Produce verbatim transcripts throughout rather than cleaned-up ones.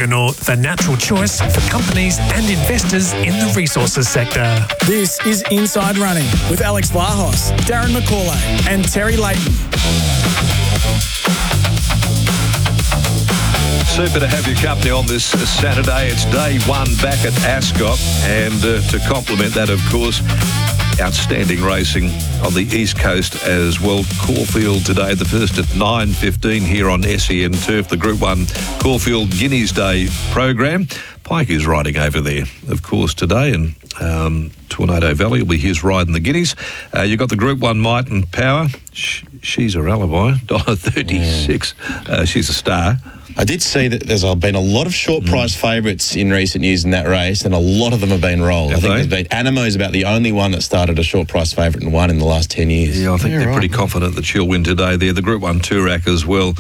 Argonaut, the natural choice for companies and investors in the resources sector. This is Inside Running with Alex Vlahos, Darren McCauley and Terry Layton. Super to have your company on this Saturday. It's day one back at Ascot, and uh, to complement that, of course, outstanding racing on the East Coast as well. Caulfield today, the first at nine fifteen here on S E N Turf, the Group one Caulfield Guineas Day program. Pike is riding over there, of course, today, and um, Tornado Valley will be his ride in the Guineas. Uh, you've got the Group one Might and Power. Sh- she's a alibi, one dollar thirty-six. Yeah. Uh, she's a star. I did see that there's been a lot of short price mm. favourites in recent years in that race, and a lot of them have been rolled. Have I think they? there's been Animo is about the only one that started a short price favourite and won in the last ten years. Yeah, I think yeah, they're right. pretty confident that she'll win today. They're the Group one Toorak as well.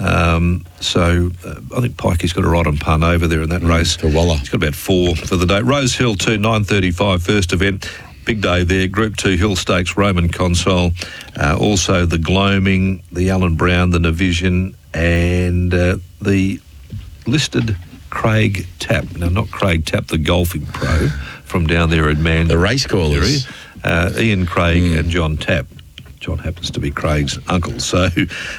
Um, so uh, I think Pikey's got a ride on pun over there in that mm, race. For Waller. He's got about four for the day. Rose Hill too, nine thirty-five first event. Big day there. Group two Hill Stakes, Roman Console. Uh, also the Gloaming, the Alan Brown, the Navision, and uh, the listed Craig Tapp. Now, not Craig Tapp, the golfing pro from down there at Man. The race callers. Uh, Ian Craig mm. and John Tapp. John happens to be Craig's uncle. So,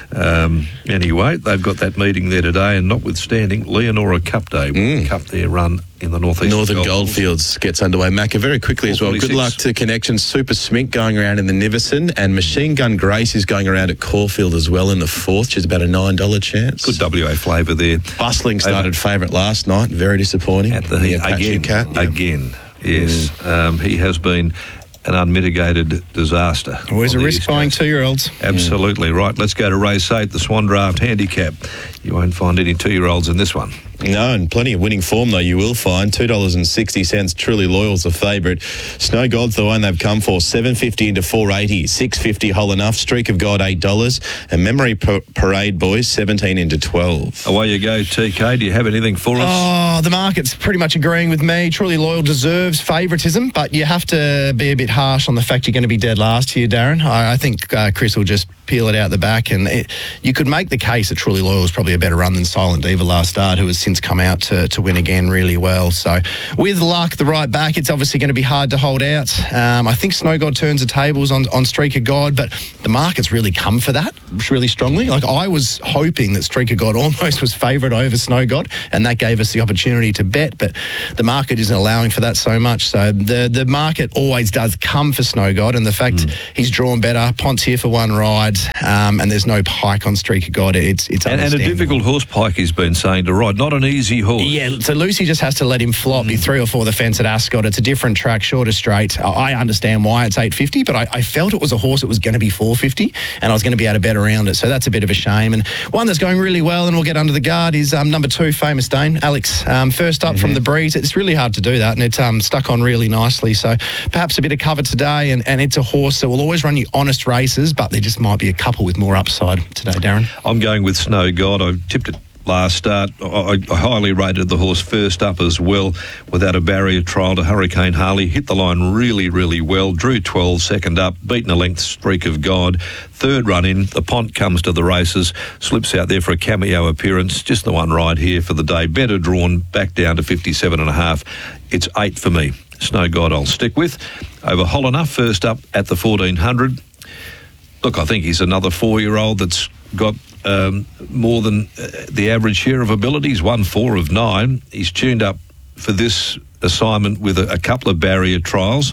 um, anyway, they've got that meeting there today, and notwithstanding, Leonora Cup Day, mm. Cup there run in the northeast. Northern Gold Goldfields gets underway. Macca, very quickly as well. Good luck to Connections. Super Smink going around in the Niverson, and Machine Gun Grace is going around at Caulfield as well in the fourth. She's about a nine dollar chance. Good W A flavour there. Bustling started favourite last night. Very disappointing. At the, the again, Cat. Yeah. Again, yes. Mm. Um, he has been an unmitigated disaster. Always a risk buying two-year-olds. Absolutely yeah. right. Let's go to race eight, the Swan Draft Handicap. You won't find any two-year-olds in this one. No, and plenty of winning form, though, you will find. two dollars sixty. Truly Loyal's the favourite. Snow God's the one they've come for. seven fifty into four eighty. six fifty Whole Enough. Streak of God, eight dollars. And Memory P- Parade Boys, seventeen into twelve. Away you go, T K. Do you have anything for us? Oh, the market's pretty much agreeing with me. Truly Loyal deserves favouritism, but you have to be a bit harsh on the fact you're going to be dead last here, Darren. I, I think uh, Chris will just peel it out the back, and it, you could make the case that Truly Loyal is probably a better run than Silent Diva last start, who has since come out to, to win again really well. So with luck, the right back, it's obviously going to be hard to hold out. Um, I think Snow God turns the tables on, on Streak of God, but the market's really come for that really strongly. Like, I was hoping that Streak of God almost was favourite over Snow God, and that gave us the opportunity to bet, but the market isn't allowing for that so much. So the, the market always does come for Snow God, and the fact mm. he's drawn better, Pont's here for one ride, um, and there's no Pike on Streak of God. It's it's and, and a difficult horse, Pike has been saying to ride, not an easy horse. Yeah, so Lucy just has to let him flop. Mm. Be three or four the fence at Ascot. It's a different track, shorter straight. I understand why it's eight fifty, but I, I felt it was a horse that was going to be four fifty, and I was going to be able to bet around it. So that's a bit of a shame. And one that's going really well, and we'll get under the guard, is um, number two, Famous Dane. Alex, um, first up mm-hmm. from the breeze. It's really hard to do that, and it's um, stuck on really nicely. So perhaps a bit of cover today, and, and it's a horse that will always run you honest races, but there just might be a couple with more upside today, Darren. I'm going with Snow God. I tipped it last start. I, I highly rated the horse first up as well, without a barrier trial to Hurricane Harley. Hit the line really, really well. Drew twelve, second up, beaten a length, Streak of God. Third run in, the Pont comes to the races, slips out there for a cameo appearance. Just the one ride here for the day. Better drawn, back down to fifty-seven and a half. It's eight for me. Snow God I'll stick with. Over Whole Enough, first up at the fourteen hundred. Look, I think he's another four-year-old that's got um, more than uh, the average share of abilities, one four of nine. He's tuned up for this assignment with a, a couple of barrier trials.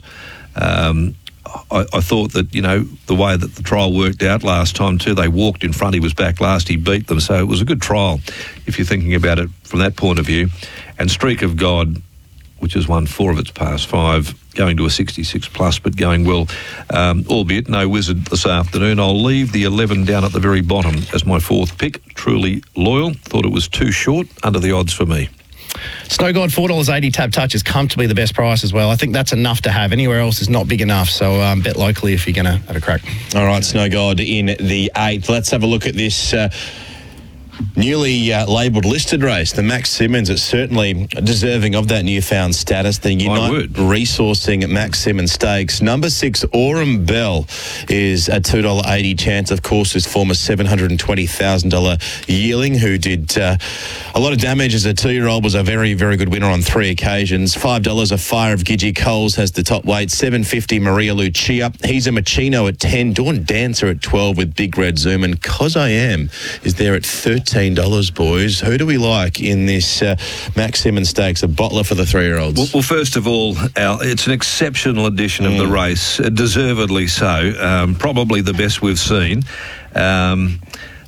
Um, I, I thought that, you know, the way that the trial worked out last time too, they walked in front, he was back last, he beat them. So it was a good trial, if you're thinking about it from that point of view. And Streak of God, which has won four of its past five, going to a sixty-six plus, but going well, um, albeit no Wizard this afternoon. I'll leave the eleven down at the very bottom as my fourth pick. Truly Loyal. Thought it was too short, under the odds for me. Snow God, four dollars eighty Tab Touch is comfortably the best price as well. I think that's enough to have. Anywhere else is not big enough, so um, bet locally if you're going to have a crack. All right, Snow God in the eighth. Let's have a look at this... Uh, Newly uh, labelled listed race, the Max Simmons. It's certainly deserving of that newfound status. The Unite Resourcing Max Simmons Stakes. Number six, Aurum Bell, is a two dollars eighty chance. Of course, his former seven hundred twenty thousand dollars yearling, who did uh, a lot of damage as a two-year-old, was a very, very good winner on three occasions. five dollars a Fire of Gidgee Coles has the top weight. seven fifty Maria Lucia. He's a Machino at ten. Dawn Dancer at twelve with Big Red Zoom. And Cos I Am is there at thirteen dollars, boys. Who do we like in this uh, Max Simmons Stakes, a bottler for the three-year-olds? Well, well, first of all, Al, it's an exceptional edition mm. of the race, uh, deservedly so. Um, probably the best we've seen. Um,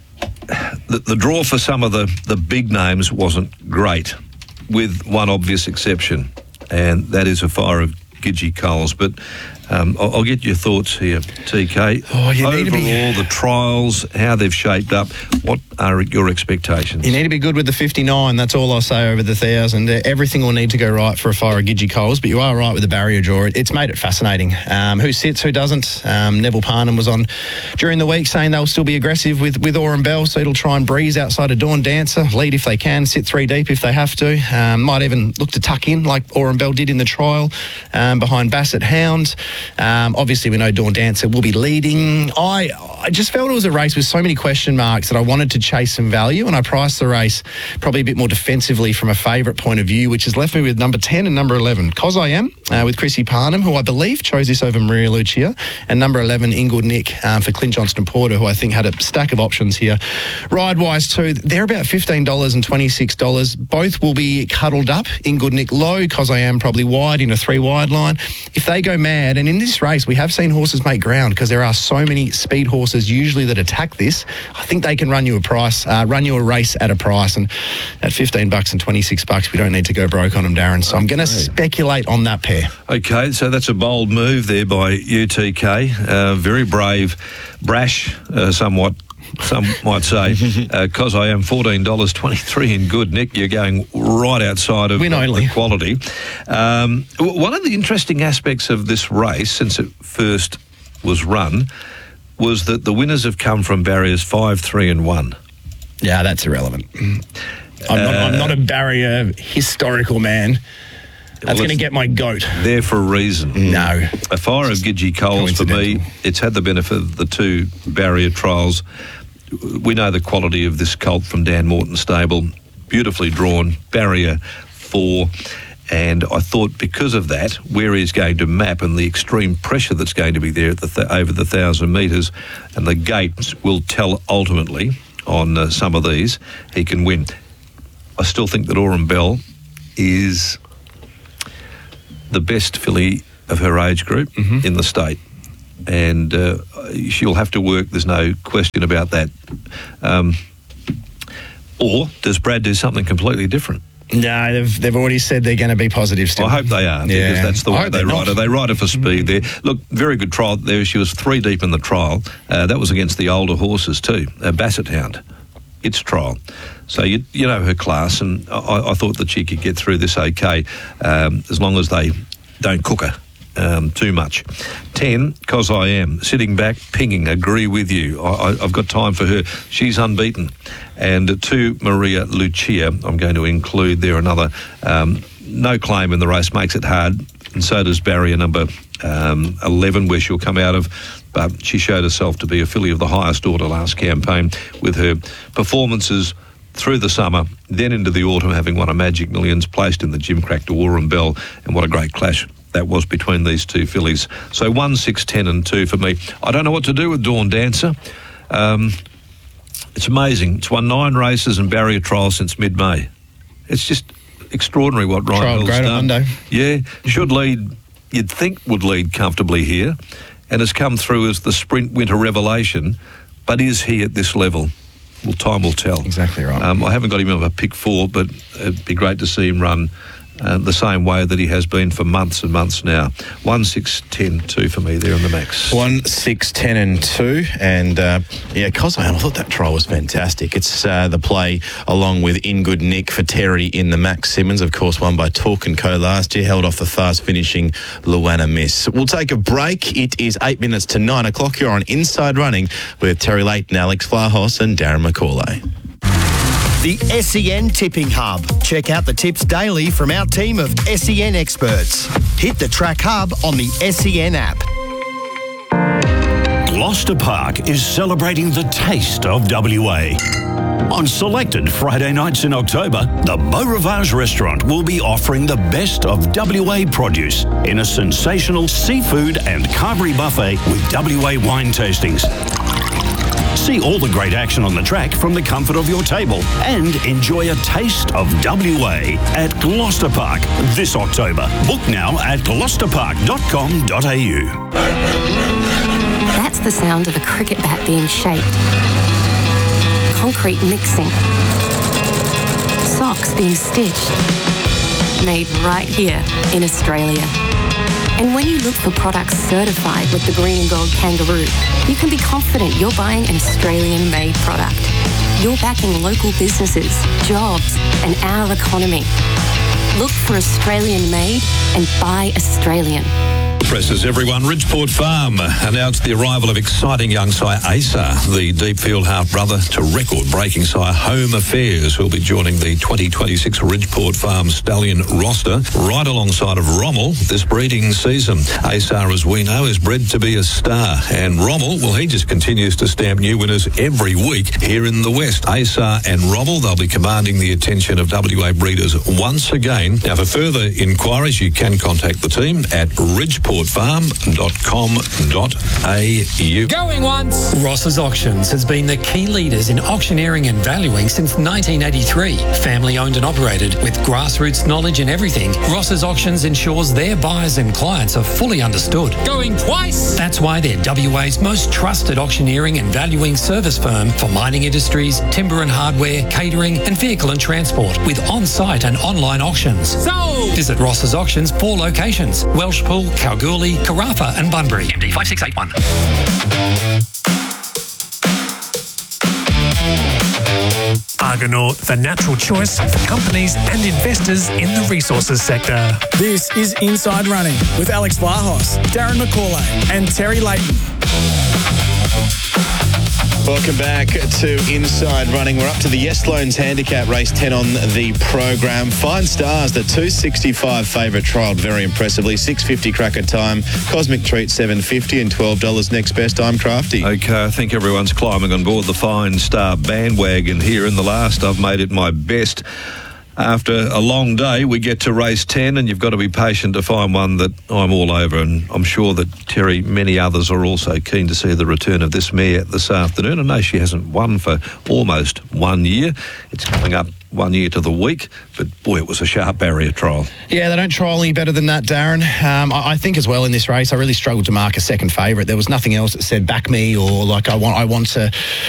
the, the draw for some of the, the big names wasn't great, with one obvious exception, and that is a Fire of Gidgee Coles. But um, I'll, I'll get your thoughts here, T K. Oh, you need to be... Overall, the trials, how they've shaped up, what are your expectations? You need to be good with the fifty-nine. That's all I'll say over the thousand. Uh, everything will need to go right for a Fire of Gidgee Coles, but you are right with the barrier draw. It, it's made it fascinating. Um, who sits, who doesn't? Um, Neville Parnham was on during the week saying they'll still be aggressive with, with Aurum Bell, so it'll try and breeze outside of Dawn Dancer, lead if they can, sit three deep if they have to. Um, might even look to tuck in like Aurum Bell did in the trial um, behind Bassett Hound. Um, obviously, we know Dawn Dancer will be leading. I I just felt it was a race with so many question marks that I wanted to chase some value, and I priced the race probably a bit more defensively from a favourite point of view, which has left me with number ten and number eleven. Cos I Am uh, with Chrissy Parnham, who I believe chose this over Maria Lucia, and number eleven, Inglewood Nick um, for Clint Johnston Porter, who I think had a stack of options here. Ride-wise too, they're about fifteen dollars and twenty-six dollars. Both will be cuddled up. Inglewood Nick low, Cos I Am probably wide in a three-wide line. If they go mad, and in this race we have seen horses make ground because there are so many speed horses usually that attack this, I think they can run you a price, uh, run you a race at a price, and at fifteen bucks and twenty-six bucks, we don't need to go broke on them, Darren. So I'm going to speculate on that pair. Okay, so that's a bold move there by U T K. Uh, very brave, brash, uh, somewhat. Some might say, because uh, I am fourteen dollars twenty-three in good, Nick. You're going right outside of Win only. the quality. Um, one of the interesting aspects of this race, since it first was run, was that the winners have come from barriers five, three, and one. Yeah, that's irrelevant. I'm, not, uh, I'm not a barrier historical man. That's well, going to get my goat. There for a reason. No. A Fire of Gidgee Coles, for me, it's had the benefit of the two barrier trials. We know the quality of this colt from Dan Morton's stable. Beautifully drawn, barrier four. And I thought because of that, where he's going to map and the extreme pressure that's going to be there at the th- over the one thousand metres, and the gates will tell ultimately on uh, some of these, he can win. I still think that Aurum Bell is the best filly of her age group mm-hmm. in the state. And uh, she'll have to work, there's no question about that. Um, or does Brad do something completely different? No, they've they've already said they're going to be positive still. I hope they are, yeah. because that's the way they ride her. They ride her for speed there. Look, very good trial there. She was three deep in the trial. Uh, that was against the older horses too. Uh, Bassett Hound, its trial. So you you know her class, and I, I thought that she could get through this okay, um, as long as they don't cook her um, too much. ten, Cos I Am, sitting back, pinging, agree with you. I, I, I've got time for her. She's unbeaten. And two, Maria Lucia, I'm going to include there another. Um, no claim in the race makes it hard, and so does barrier number um, eleven, where she'll come out of. But she showed herself to be a filly of the highest order last campaign with her performances through the summer, then into the autumn, having won a Magic Millions, placed in the Gimcrack to Aurum Bell, and what a great clash that was between these two fillies. So one, six, ten and two for me. I don't know what to do with Dawn Dancer. Um, it's amazing. It's won nine races and barrier trials since mid-May. It's just extraordinary what Ryan Hill's done. Monday. Yeah, should lead, you'd think would lead comfortably here, and has come through as the sprint winter revelation, but is he at this level? Well, time will tell. Exactly right. Um, I haven't got him on a pick four, but it'd be great to see him run uh, the same way that he has been for months and months now. One, six, ten, two for me there on the max. One, six, ten, and two, and uh, yeah, Cos I Am, I thought that trial was fantastic. It's uh, the play along with In Good Nick for Terry in the Max Simmons, of course, won by Talk and Co last year, held off the fast finishing Luana Miss. We'll take a break. It is eight minutes to nine o'clock. You're on Inside Running with Terry Leighton, Alex Vlahos, and Darren McCauley. The S E N Tipping Hub. Check out the tips daily from our team of S E N experts. Hit the Track Hub on the S E N app. Gloucester Park is celebrating the taste of W A. On selected Friday nights in October, the Beau Rivage restaurant will be offering the best of W A produce in a sensational seafood and carvery buffet with W A wine tastings. See all the great action on the track from the comfort of your table and enjoy a taste of W A at Gloucester Park this October. Book now at gloucester park dot com dot a u. That's the sound of a cricket bat being shaped. Concrete mixing. Socks being stitched. Made right here in Australia. And when you look for products certified with the green and gold kangaroo, you can be confident you're buying an Australian-made product. You're backing local businesses, jobs, and our economy. Look for Australian-made and buy Australian. Presses everyone. Ridgeport Farm announced the arrival of exciting young sire Asa, the Deepfield half-brother to record-breaking sire Home Affairs, who'll be joining the twenty twenty-six Ridgeport Farm stallion roster right alongside of Rommel this breeding season. Asa, as we know, is bred to be a star, and Rommel, well, he just continues to stamp new winners every week here in the West. Asa and Rommel, they'll be commanding the attention of W A breeders once again. Now, for further inquiries, you can contact the team at ridgeport farm dot com dot a u. Going once. Ross's Auctions has been the key leaders in auctioneering and valuing since nineteen eighty-three. Family owned and operated with grassroots knowledge in everything, Ross's Auctions ensures their buyers and clients are fully understood. Going twice. That's why they're W A's most trusted auctioneering and valuing service firm for mining industries, timber and hardware, catering and vehicle and transport with on-site and online auctions. Sold. Visit Ross's Auctions, four locations: Welshpool, Kalgoorlie, Carafa and Bunbury. M D five six eight one. Argonaut, the natural choice for companies and investors in the resources sector. This is Inside Running with Alex Vlahos, Darren McCauley and Terry Layton. Welcome back to Inside Running. We're up to the Yes Loans Handicap Race ten on the program. Fine Stars, the two sixty-five favourite, trialled very impressively. six fifty cracker time. Cosmic Treat seven fifty and twelve dollars next best. I'm Crafty. Okay, I think everyone's climbing on board the Fine Star bandwagon here. In the last, I've made it my best. After a long day, we get to race ten, and you've got to be patient to find one that I'm all over. And I'm sure that Terry, many others are also keen to see the return of this mare this afternoon. I know she hasn't won for almost one year. It's coming up one year to the week, but boy, it was a sharp barrier trial. Yeah, they don't trial any better than that, Darren. Um, I, I think as well in this race, I really struggled to mark a second favourite. There was nothing else that said back me or like I want I want to